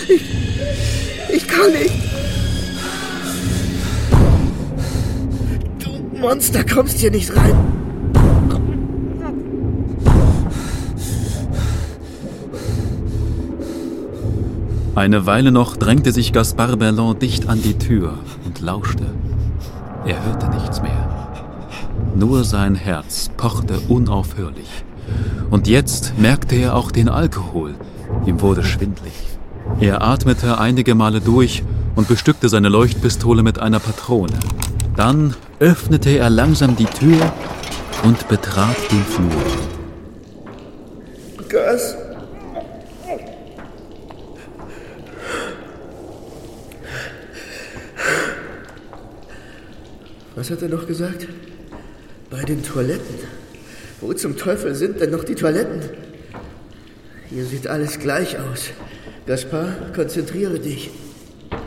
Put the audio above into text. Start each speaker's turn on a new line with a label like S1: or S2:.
S1: Ich kann nicht. Du Monster, kommst hier nicht rein.
S2: Eine Weile noch drängte sich Gaspard Berland dicht an die Tür und lauschte. Er hörte nichts mehr. Nur sein Herz pochte unaufhörlich. Und jetzt merkte er auch den Alkohol. Ihm wurde schwindlig. Er atmete einige Male durch und bestückte seine Leuchtpistole mit einer Patrone. Dann öffnete er langsam die Tür und betrat den Flur.
S1: Gas. Was hat er noch gesagt? Bei den Toiletten. Wo zum Teufel sind denn noch die Toiletten? Hier sieht alles gleich aus. Gaspard, konzentriere dich.